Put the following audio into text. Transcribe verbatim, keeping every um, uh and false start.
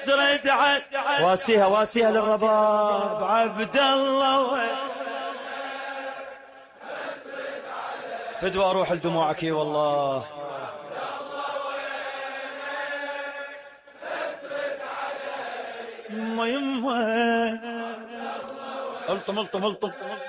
اسرد عد واسيها واسيها للرباب عبد الله فدوى اروح لدموعك اي والله يما يما الطم الطم الطم